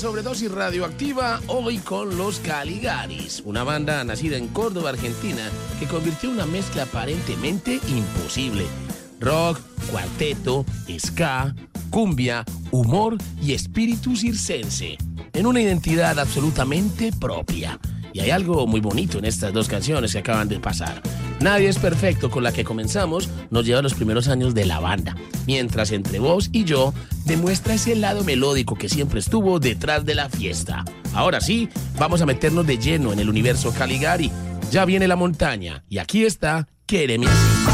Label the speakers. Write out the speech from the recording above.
Speaker 1: Sobredosis radioactiva hoy con los Caligaris, una banda nacida en Córdoba, Argentina, que convirtió una mezcla aparentemente imposible. Rock, cuarteto, ska, cumbia, humor y espíritu circense, en una identidad absolutamente propia. Y hay algo muy bonito en estas dos canciones que acaban de pasar. Nadie es perfecto, con la que comenzamos, nos lleva a los primeros años de la banda, mientras Entre Vos y Yo demuestra ese lado melódico que siempre estuvo detrás de la fiesta. Ahora sí, vamos a meternos de lleno en el universo Caligari. Ya viene la montaña y aquí está Quéreme Así.